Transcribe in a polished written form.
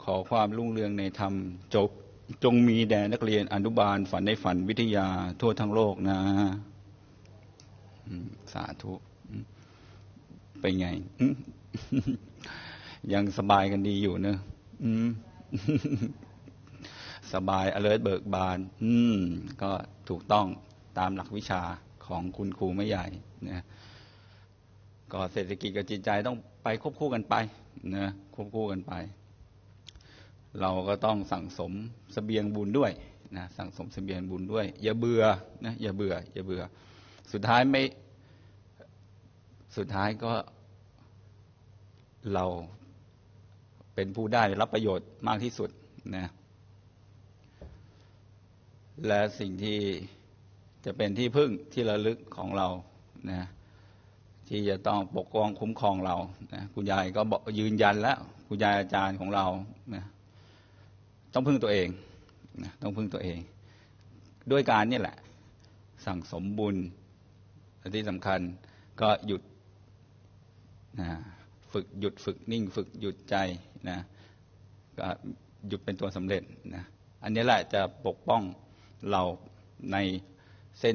ขอความรุ่งเรืองในธรรมจงมีแด่นักเรียนอนุบาลฝันในฝันวิทยาทั่วทั้งโลกนะสาธุเป็นไง ยังสบายกันดีอยู่เนอะสบาย alert เบิกบานก็ถูกต้องตามหลักวิชาของคุณครูไม่ใหญ่นะก็เศรษฐกิจกับจิตใจต้องไปควบคู่กันไปนะควบคู่กันไปเราก็ต้องสั่งสมเสบียงบุญด้วยนะสั่งสมเสบียงบุญด้วยอย่าเบื่อนะอย่าเบื่อสุดท้ายก็เราเป็นผู้ได้รับประโยชน์มากที่สุดนะและสิ่งที่จะเป็นที่พึ่งที่ระลึกของเรานะที่จะต้องปกป้องคุ้มครองเรานะคุณยายก็บอกยืนยันแล้วคุณยายอาจารย์ของเรานะต้องพึ่งตัวเองนะต้องพึ่งตัวเองด้วยการนี่แหละสั่งสมบุญที่สำคัญก็หยุดนะฝึกนิ่งฝึกหยุดใจนะก็หยุดเป็นตัวสำเร็จนะอันนี้แหละจะปกป้องเราใน